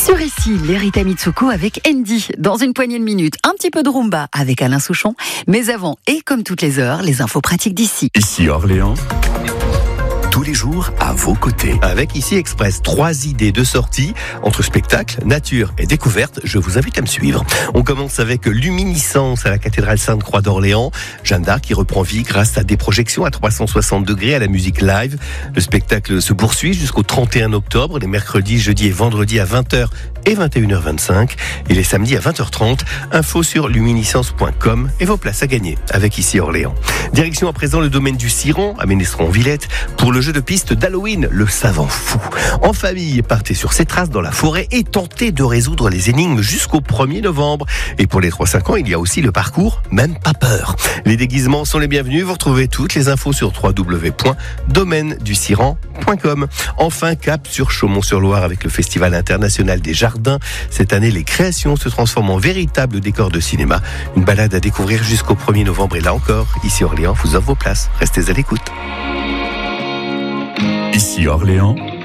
Sur ici, l'Erita Mitsuko avec Andy. Dans une poignée de minutes, un petit peu de rumba avec Alain Souchon. Mais avant, et comme toutes les heures, les infos pratiques d'ici. Ici Orléans. Tous les jours à vos côtés. Avec Ici Express, 3 idées de sortie entre spectacle, nature et découverte. Je vous invite à me suivre. On commence avec Luminiscence à la cathédrale Sainte-Croix d'Orléans. Jeanne d'Arc qui reprend vie grâce à des projections à 360 degrés à la musique live. Le spectacle se poursuit jusqu'au 31 octobre, les mercredis, jeudis et vendredis à 20h et 21h25 et les samedis à 20h30. Info sur luminiscence.com et vos places à gagner avec Ici Orléans. Direction à présent le domaine du Ciron à Ménestron-Villette pour le jeu de piste d'Halloween, le savant fou. En famille, partez sur ces traces dans la forêt et tentez de résoudre les énigmes jusqu'au 1er novembre. Et pour les 3-5 ans, il y a aussi le parcours Même pas peur. Les déguisements sont les bienvenus. Vous retrouvez toutes les infos sur www.domaineduciran.com. Enfin, cap sur Chaumont-sur-Loire avec le Festival international des jardins. Cette année, les créations se transforment en véritables décors de cinéma. Une balade à découvrir jusqu'au 1er novembre. Et là encore, Ici Orléans vous offre vos places. Restez à l'écoute. Ici Orléans.